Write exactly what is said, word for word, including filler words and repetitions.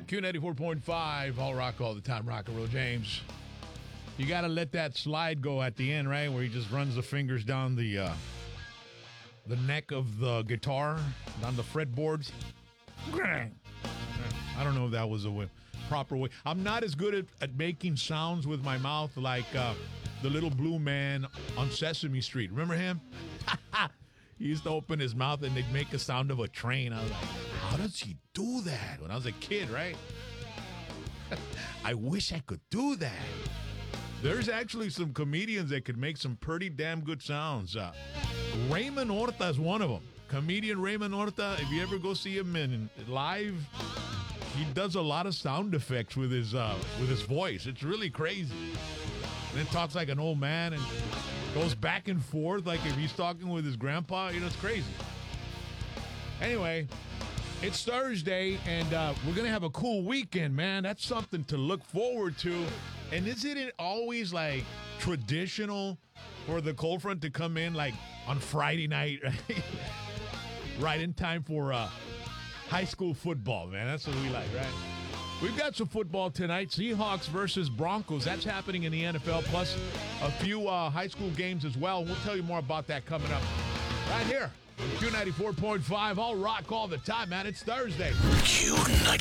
Q ninety-four point five, all rock all the time, rock and roll, James. You got to let that slide go at the end, right? Where he just runs the fingers down the uh, the neck of the guitar, down the fretboards. I don't know if that was a way, proper way. I'm not as good at, at making sounds with my mouth like uh, the little blue man on Sesame Street. Remember him? He used to open his mouth and they'd make a sound of a train. I was like, how does he do that? When I was a kid, right? I wish I could do that. There's actually some comedians that could make some pretty damn good sounds. Uh, Raymond Horta is one of them. Comedian Raymond Horta, if you ever go see him in live, he does a lot of sound effects with his uh, with his voice. It's really crazy. And then talks like an old man and goes back and forth like if he's talking with his grandpa. You know, it's crazy. Anyway, it's Thursday, and uh, we're going to have a cool weekend, man. That's something to look forward to. And isn't it always, like, traditional for the cold front to come in, like, on Friday night, right? Right in time for uh, high school football, man. That's what we like, right? We've got some football tonight. Seahawks versus Broncos. That's happening in the N F L, plus a few uh, high school games as well. We'll tell you more about that coming up right here. Q ninety-four point five, all rock all the time, man. It's Thursday. Q ninety-four.